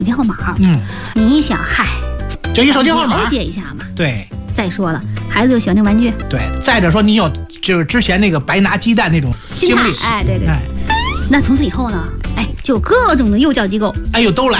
手机号码。你一想，嗨， 就一手机号码， 了解一下嘛。 对。 再说了，孩子就喜欢这玩具。 对，再者说你有就是之前那个白拿鸡蛋那种经历， 对。那从此以后呢，就有各种的幼教机构， 都来。